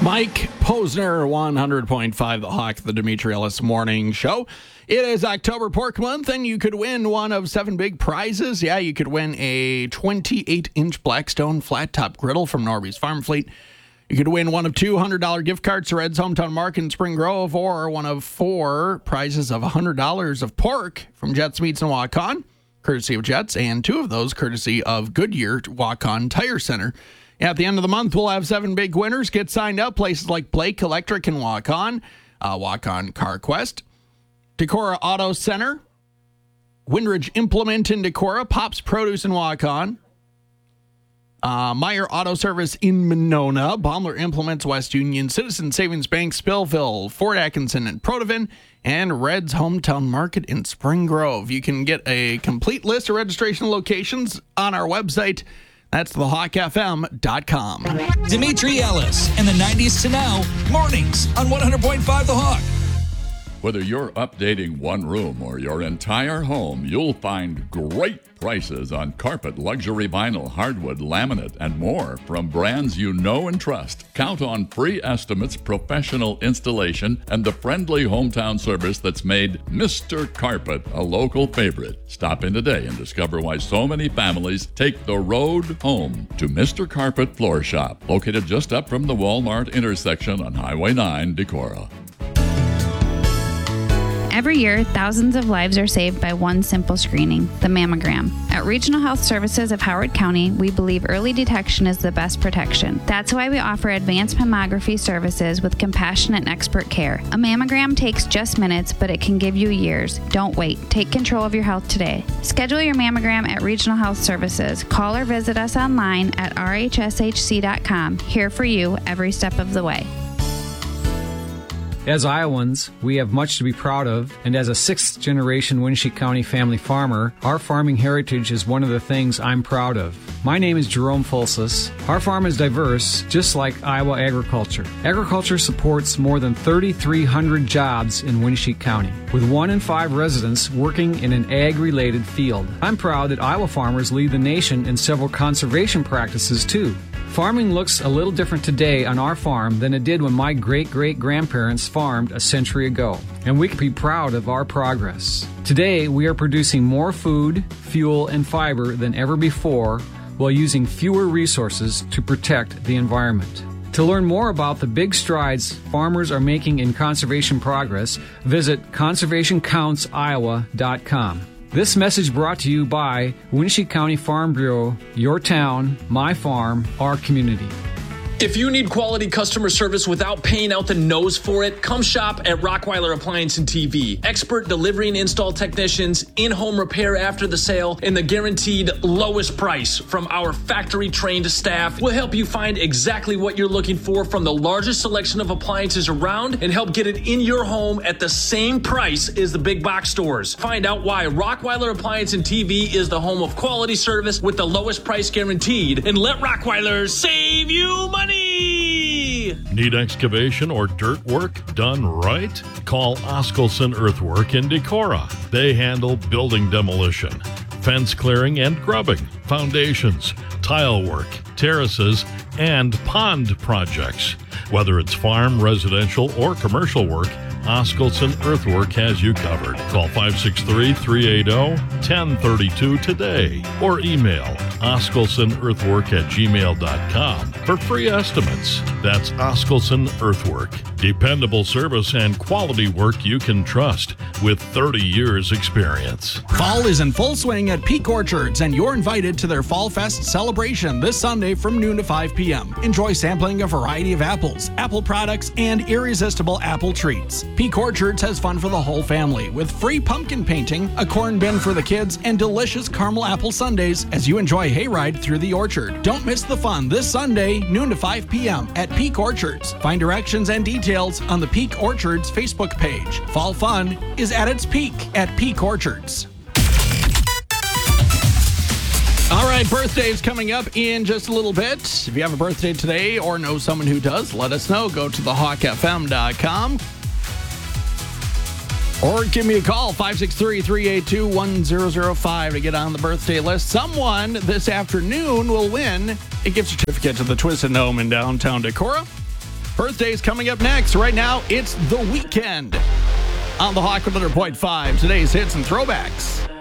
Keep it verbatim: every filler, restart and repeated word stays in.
Mike Posner, one hundred point five The Hawk, the Dimitri Ellis Morning Show. It is October Pork Month, and you could win one of seven big prizes. Yeah, you could win a twenty-eight inch Blackstone flat-top griddle from Norby's Farm Fleet. You could win one of two one hundred dollars gift cards to Red's Hometown Market in Spring Grove, or one of four prizes of one hundred dollars of pork from Jets Meats in Waukon, courtesy of Jets, and two of those courtesy of Goodyear Waukon Tire Center. At the end of the month, we'll have seven big winners. Get signed up. Places like Blake Electric in Waukon, uh, Waukon CarQuest, Decorah Auto Center, Windridge Implement in Decorah, Pop's Produce in Waukon, uh, Meyer Auto Service in Monona, Baumler Implements West Union, Citizen Savings Bank Spillville, Fort Atkinson and Protivin, and Red's Hometown Market in Spring Grove. You can get a complete list of registration locations on our website. That's the hawk f m dot com. Dimitri Ellis and the nineties to now, mornings on one hundred point five The Hawk. Whether you're updating one room or your entire home, you'll find great prices on carpet, luxury vinyl, hardwood, laminate, and more from brands you know and trust. Count on free estimates, professional installation, and the friendly hometown service that's made Mister Carpet a local favorite. Stop in today and discover why so many families take the road home to Mister Carpet Floor Shop, located just up from the Walmart intersection on Highway nine, Decorah. Every year, thousands of lives are saved by one simple screening, the mammogram. At Regional Health Services of Howard County, we believe early detection is the best protection. That's why we offer advanced mammography services with compassionate and expert care. A mammogram takes just minutes, but it can give you years. Don't wait. Take control of your health today. Schedule your mammogram at Regional Health Services. Call or visit us online at r h s h c dot com. Here for you every step of the way. As Iowans, we have much to be proud of, and as a sixth-generation Winnebago County family farmer, our farming heritage is one of the things I'm proud of. My name is Jerome Fulsus. Our farm is diverse, just like Iowa agriculture. Agriculture supports more than thirty-three hundred jobs in Winnebago County, with one in five residents working in an ag-related field. I'm proud that Iowa farmers lead the nation in several conservation practices, too. Farming looks a little different today on our farm than it did when my great-great-grandparents farmed a century ago, and we can be proud of our progress. Today, we are producing more food, fuel, and fiber than ever before while using fewer resources to protect the environment. To learn more about the big strides farmers are making in conservation progress, visit conservation counts iowa dot com. This message brought to you by Winnebago County Farm Bureau, your town, my farm, our community. If you need quality customer service without paying out the nose for it, come shop at Rockweiler Appliance and T V. Expert delivery and install technicians, in-home repair after the sale, and the guaranteed lowest price from our factory-trained staff will help you find exactly what you're looking for from the largest selection of appliances around and help get it in your home at the same price as the big box stores. Find out why Rockweiler Appliance and T V is the home of quality service with the lowest price guaranteed, and let Rockweiler save you money. Need excavation or dirt work done right? Call Oskelson Earthwork in Decorah. They handle building demolition, fence clearing and grubbing, foundations, tile work, terraces, and pond projects. Whether it's farm, residential, or commercial work, Oskelson Earthwork has you covered. Call five six three, three eight zero, one zero three two today or email oskelsonEarthwork at gmail dot com for free estimates. That's Oskelson Earthwork. Dependable service and quality work you can trust with thirty years experience. Fall is in full swing at Peak Orchards, and you're invited to their Fall Fest celebration this Sunday from noon to five p.m. Enjoy sampling a variety of apples, apple products, and irresistible apple treats. Peak Orchards has fun for the whole family with free pumpkin painting, a corn bin for the kids, and delicious caramel apple sundaes as you enjoy hayride through the orchard. Don't miss the fun this Sunday, noon to five p.m. at Peak Orchards. Find directions and details on the Peak Orchards Facebook page. Fall fun is at its peak at Peak Orchards. All right, birthdays coming up in just a little bit. If you have a birthday today or know someone who does, let us know. Go to the hawk f m dot com. Or give me a call, five six three, three eight two, one zero zero five to get on the birthday list. Someone this afternoon will win a gift certificate to the Twisted Gnome in downtown Decorah Birthdays coming up next. Right now, it's The Weekend on the Hawk one hundred point five. Today's hits and throwbacks.